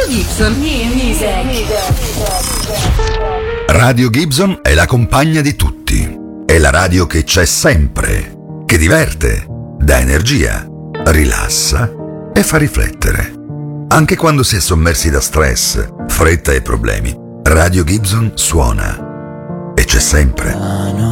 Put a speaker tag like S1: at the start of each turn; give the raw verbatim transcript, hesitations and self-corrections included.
S1: Gibson. Music.
S2: Radio Gibson è la compagna di tutti. È la radio che c'è sempre, che diverte, dà energia, rilassa e fa riflettere. Anche quando si è sommersi da stress, fretta e problemi, Radio Gibson suona e c'è sempre.